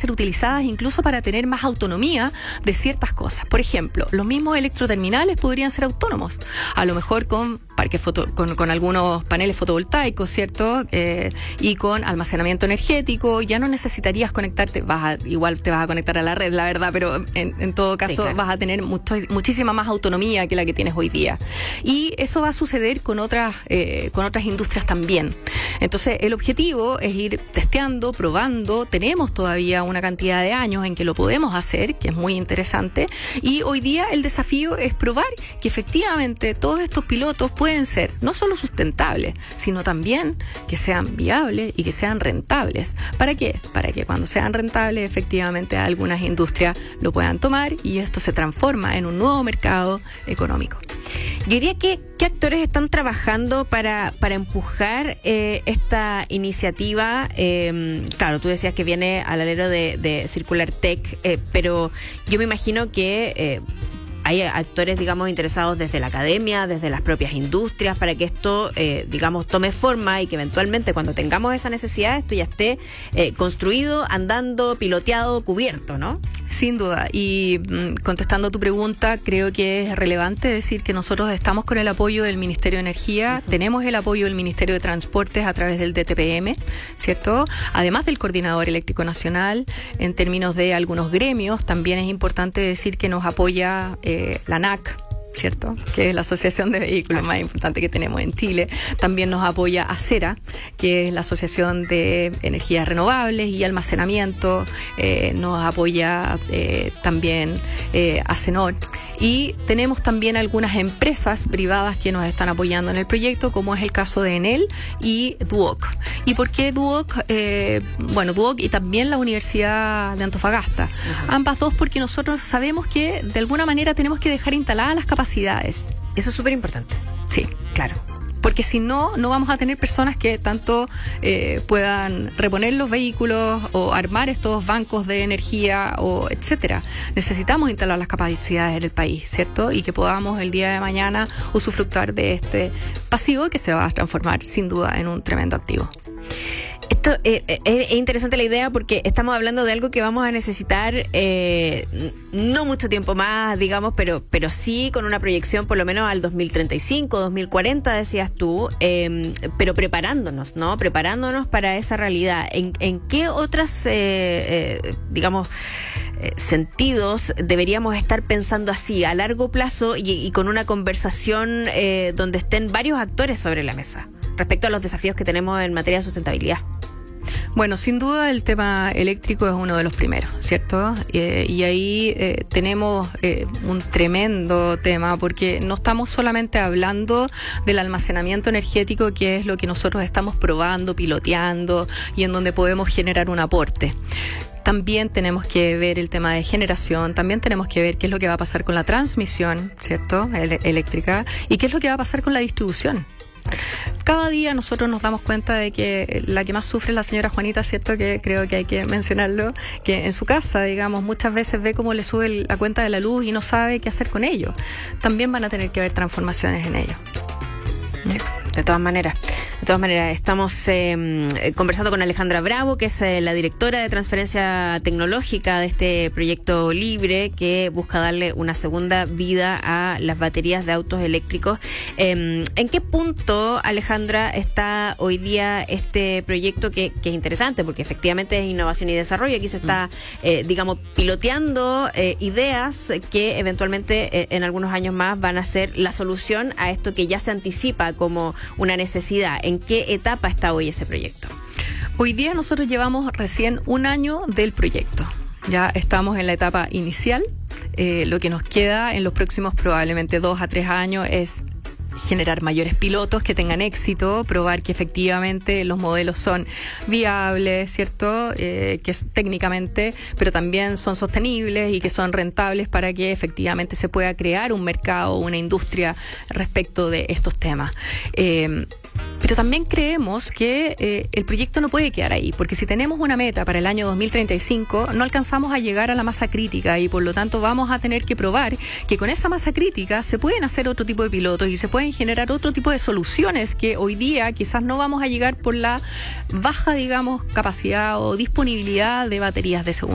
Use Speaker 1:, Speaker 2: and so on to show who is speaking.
Speaker 1: ser utilizadas incluso para tener más autonomía de ciertas cosas. Por ejemplo, los mismos electroterminales podrían ser autónomos, a lo mejor con con algunos paneles fotovoltaicos, ¿cierto? Y con almacenamiento energético. Ya no necesitarías conectarte, igual te vas a conectar a la red, la verdad, pero en todo caso sí, claro, vas a tener muchísima más autonomía que la que tienes hoy día. Y eso va a suceder con otras industrias también. Entonces, el objetivo es ir testeando, probando. Tenemos todavía una cantidad de años en que lo podemos hacer, que es muy interesante. Y hoy día el desafío es probar que efectivamente todos estos pilotos pueden ser no solo sustentables, sino también que sean viables y que sean rentables. ¿Para qué? Para que cuando sean rentables, efectivamente algunas industrias lo puedan tomar y esto se transforma en un nuevo mercado económico.
Speaker 2: Yo diría que ¿qué actores están trabajando para empujar esta iniciativa? Claro, tú decías que viene al alero de Circular Tech, pero yo me imagino que hay actores, digamos, interesados desde la academia, desde las propias industrias, para que esto, digamos, tome forma y que eventualmente cuando tengamos esa necesidad, esto ya esté construido, andando, piloteado, cubierto, ¿no?
Speaker 1: Sin duda. Y contestando a tu pregunta, creo que es relevante decir que nosotros estamos con el apoyo del Ministerio de Energía, tenemos el apoyo del Ministerio de Transportes a través del DTPM, ¿cierto? Además del Coordinador Eléctrico Nacional, en términos de algunos gremios, también es importante decir que nos apoya la ANAC, ¿cierto? Que es la asociación de vehículos más importante que tenemos en Chile. También nos apoya ACERA, que es la Asociación de Energías Renovables y Almacenamiento. Nos apoya también ACENOR. Y tenemos también algunas empresas privadas que nos están apoyando en el proyecto, como es el caso de Enel y Duoc. ¿Y por qué Duoc? Duoc y también la Universidad de Antofagasta. Uh-huh. Ambas dos porque nosotros sabemos que de alguna manera tenemos que dejar instaladas las capacidades.
Speaker 2: Eso es súper importante.
Speaker 1: Sí, claro. Porque si no, no vamos a tener personas que tanto puedan reponer los vehículos o armar estos bancos de energía o etcétera. Necesitamos instalar las capacidades en el país, ¿cierto? Y que podamos el día de mañana usufructuar de este pasivo que se va a transformar sin duda en un tremendo activo.
Speaker 2: Esto es interesante la idea porque estamos hablando de algo que vamos a necesitar no mucho tiempo más, digamos, pero sí con una proyección por lo menos al 2035, 2040, decías tú, pero preparándonos, ¿no? Preparándonos para esa realidad. ¿En qué otras, sentidos deberíamos estar pensando así, a largo plazo y con una conversación donde estén varios actores sobre la mesa respecto a los desafíos que tenemos en materia de sustentabilidad?
Speaker 1: Bueno, sin duda el tema eléctrico es uno de los primeros, ¿cierto? Y ahí tenemos un tremendo tema porque no estamos solamente hablando del almacenamiento energético, que es lo que nosotros estamos probando, piloteando y en donde podemos generar un aporte. También tenemos que ver el tema de generación, también tenemos que ver qué es lo que va a pasar con la transmisión, ¿cierto? Eléctrica, y qué es lo que va a pasar con la distribución. Cada día nosotros nos damos cuenta de que la que más sufre es la señora Juanita, ¿cierto? Que creo que hay que mencionarlo, que en su casa, digamos, muchas veces ve cómo le sube la cuenta de la luz y no sabe qué hacer con ello. También van a tener que haber transformaciones en ello.
Speaker 2: Sí. De todas maneras, estamos conversando con Alejandra Bravo, que es la directora de transferencia tecnológica de este proyecto libre que busca darle una segunda vida a las baterías de autos eléctricos. ¿En qué punto, Alejandra, está hoy día este proyecto que es interesante? Porque efectivamente es innovación y desarrollo. Aquí se está, piloteando ideas que eventualmente en algunos años más van a ser la solución a esto que ya se anticipa como una necesidad. ¿En qué etapa está hoy ese proyecto?
Speaker 1: Hoy día nosotros llevamos recién un año del proyecto. Ya estamos en la etapa inicial. Lo que nos queda en los próximos probablemente 2 a 3 años es generar mayores pilotos que tengan éxito, probar que efectivamente los modelos son viables, ¿cierto? Que técnicamente, pero también son sostenibles y que son rentables para que efectivamente se pueda crear un mercado, una industria respecto de estos temas. Pero también creemos que el proyecto no puede quedar ahí, porque si tenemos una meta para el año 2035, no alcanzamos a llegar a la masa crítica y por lo tanto vamos a tener que probar que con esa masa crítica se pueden hacer otro tipo de pilotos y se pueden generar otro tipo de soluciones que hoy día quizás no vamos a llegar por la baja, digamos, capacidad o disponibilidad de baterías de segunda